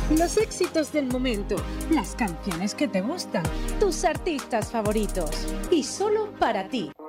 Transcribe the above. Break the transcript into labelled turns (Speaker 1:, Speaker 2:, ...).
Speaker 1: Los éxitos del momento, las canciones que te gustan, tus artistas favoritos y solo para ti.